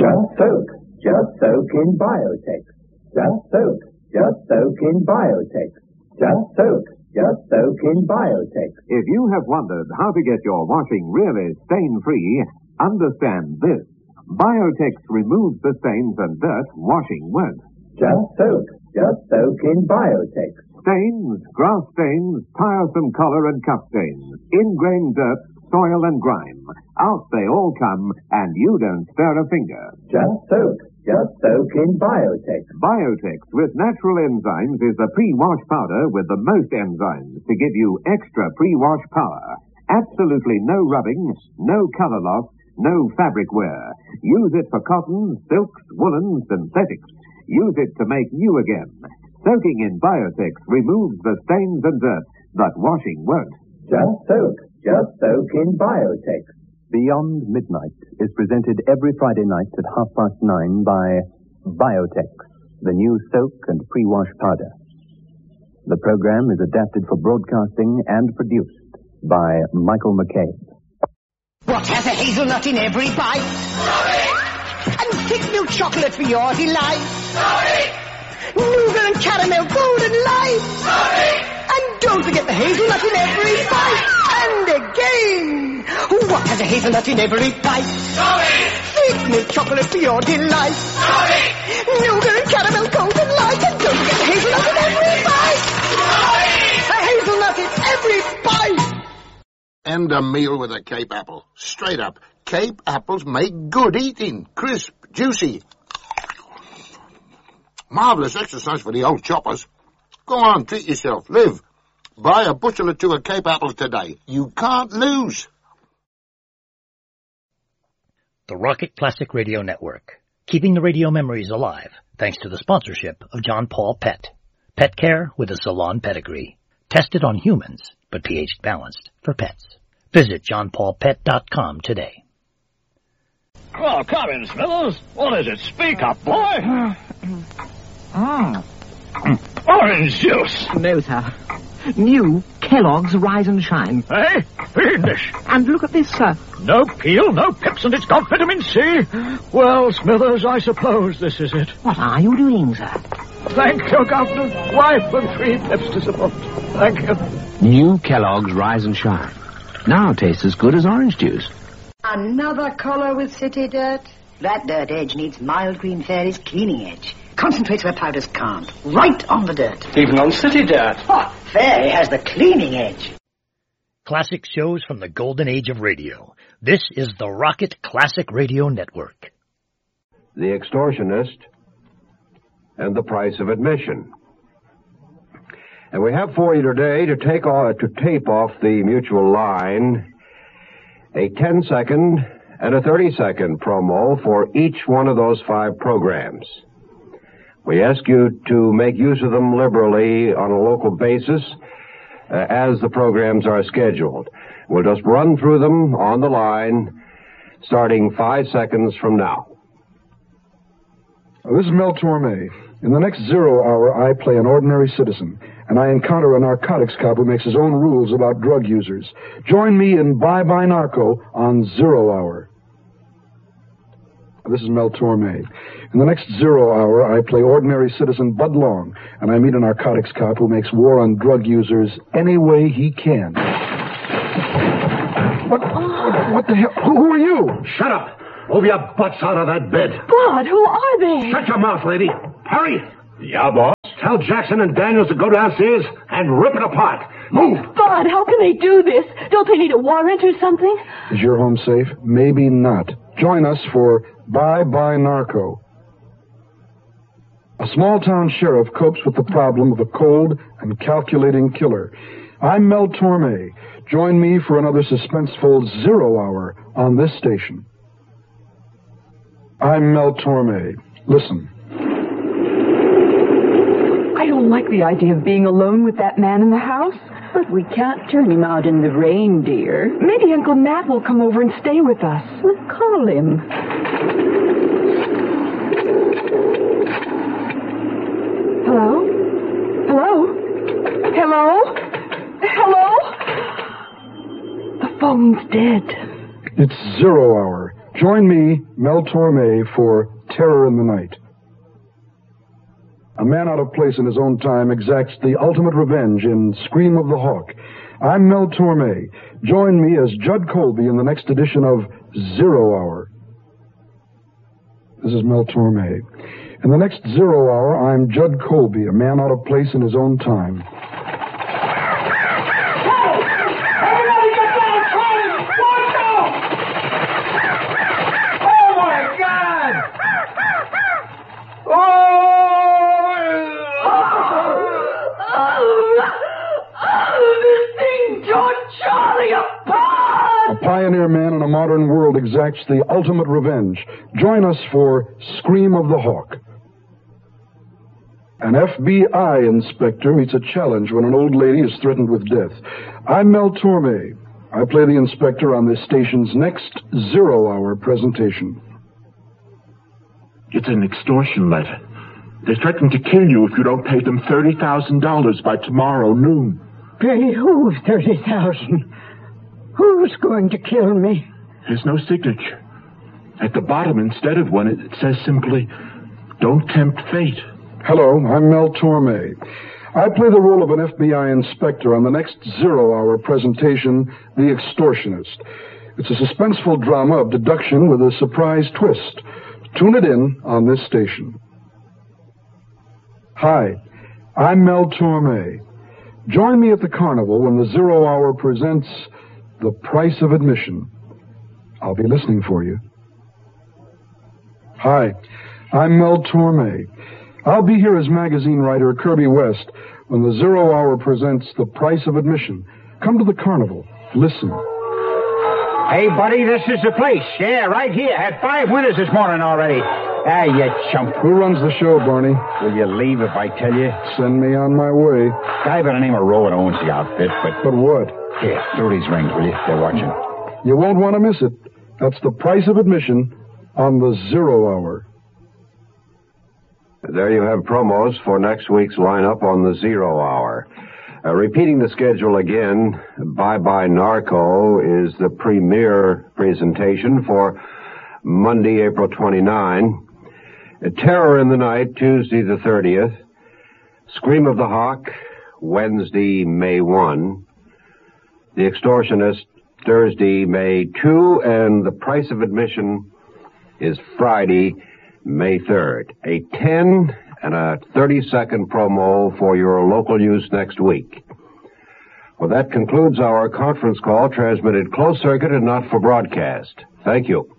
Just soak. Just soak in Biotex. Just soak. Just soak in Biotex. Just soak. Just soak in Biotex. If you have wondered how to get your washing really stain-free, understand this. Biotex removes the stains and dirt washing won't. Just soak. Just soak in Biotex. Stains, grass stains, tiresome collar and cup stains, ingrained dirt, soil and grime. Out they all come, and you don't stir a finger. Just soak. Just soak in Biotex. Biotex with natural enzymes is the pre-wash powder with the most enzymes to give you extra pre-wash power. Absolutely no rubbing, no color loss, no fabric wear. Use it for cotton, silks, woolens, synthetics. Use it to make new again. Soaking in Biotex removes the stains and dirt, but washing won't. Just soak. Just soak in Biotex. Beyond Midnight is presented every Friday night at 9:30 by Biotex, the new soak and pre-wash powder. The program is adapted for broadcasting and produced by Michael McCabe. What has a hazelnut in every bite? Sorry! And thick milk chocolate for your delight? Sorry! Nougat and caramel golden light? Sorry! And don't forget the hazelnut in every bite. And again, what has a hazelnut in every bite? Sorry! Thick milk chocolate for your delight? Sorry! Nougat and caramel golden light. And don't forget the hazelnut in every bite. Sorry! A hazelnut in every bite. And a meal with a Cape apple. Straight up, Cape apples make good eating. Crisp, juicy. Marvellous exercise for the old choppers. Go on, treat yourself. Live. Buy a bushel or two of Cape apples today. You can't lose. The Rocket Classic Radio Network. Keeping the radio memories alive thanks to the sponsorship of John Paul Pet. Pet care with a salon pedigree. Tested on humans, but pH balanced for pets. Visit johnpaulpet.com today. Well, come in, Smithers. What is it? Speak up, boy. Orange juice. No, sir. New Kellogg's Rise and Shine. Eh? Fiendish. And look at this, sir. No peel, no pips, and it's got vitamin C. Well, Smithers, I suppose this is it. What are you doing, sir? Thank you, Governor. Wife and 3 pips to support. Thank you. New Kellogg's Rise and Shine. Now tastes as good as orange juice. Another collar with city dirt? That dirt edge needs Mild Green Fairy's cleaning edge. Concentrates where powders can't. Right on the dirt. Even on city dirt. Oh, Fairy has the cleaning edge. Classic shows from the golden age of radio. This is the Rocket Classic Radio Network. The Extortionist and the Price of Admission. And we have for you today to tape off the mutual line a 10-second and a 30-second promo for each one of those 5 programs. We ask you to make use of them liberally on a local basis as the programs are scheduled. We'll just run through them on the line starting 5 seconds from now. This is Mel Torme. In the next 0 hour, I play an ordinary citizen, and I encounter a narcotics cop who makes his own rules about drug users. Join me in Bye Bye Narco on 0 hour. This is Mel Torme. In the next 0 hour, I play ordinary citizen Bud Long, and I meet a narcotics cop who makes war on drug users any way he can. What the hell? Who are you? Shut up! Move your butts out of that bed. Bud, who are they? Shut your mouth, lady. Hurry! Yeah, boss? Tell Jackson and Daniels to go downstairs and rip it apart. Move! Bud, how can they do this? Don't they need a warrant or something? Is your home safe? Maybe not. Join us for Bye Bye Narco. A small-town sheriff copes with the problem of a cold and calculating killer. I'm Mel Torme. Join me for another suspenseful 0 hour on this station. I'm Mel Torme. Listen. I don't like the idea of being alone with that man in the house. But we can't turn him out in the rain, dear. Maybe Uncle Matt will come over and stay with us. Well, call him. Hello? Hello? Hello? Hello? The phone's dead. It's 0 hour. Join me, Mel Torme, for Terror in the Night. A man out of place in his own time exacts the ultimate revenge in Scream of the Hawk. I'm Mel Torme. Join me as Judd Colby in the next edition of 0 Hour. This is Mel Torme. In the next 0 Hour, I'm Judd Colby, a man out of place in his own time. A pioneer man in a modern world exacts the ultimate revenge. Join us for Scream of the Hawk. An FBI inspector meets a challenge when an old lady is threatened with death. I'm Mel Torme. I play the inspector on this station's next 0 Hour presentation. It's an extortion letter. They threaten to kill you if you don't pay them $30,000 by tomorrow noon. Pay who 30,000? Who's going to kill me? There's no signature. At the bottom, instead of one, it says simply, "Don't tempt fate." Hello, I'm Mel Torme. I play the role of an FBI inspector on the next 0 Hour presentation, The Extortionist. It's a suspenseful drama of deduction with a surprise twist. Tune it in on this station. Hi, I'm Mel Torme. Join me at the carnival when the 0 Hour presents The Price of Admission. I'll be listening for you. Hi, I'm Mel Torme. I'll be here as magazine writer Kirby West when the 0 Hour presents The Price of Admission. Come to the carnival. Listen. Hey, buddy, this is the place. Yeah, right here. Had 5 winners this morning already. Ah, you chump. Who runs the show, Barney? Will you leave if I tell you? Send me on my way. Guy by the name of Rowan owns the outfit, but... But what? Here, throw these rings, will you? They're watching. You won't want to miss it. That's The Price of Admission on the 0 Hour. There you have promos for next week's lineup on the 0 Hour. Repeating the schedule again, Bye Bye Narco is the premiere presentation for Monday, April 29. Terror in the Night, Tuesday the 30th. Scream of the Hawk, Wednesday, May 1. The Extortionist, Thursday, May 2. And The Price of Admission is Friday, May 3rd. A 10 and a 30-second promo for your local use next week. Well, that concludes our conference call transmitted closed circuit and not for broadcast. Thank you.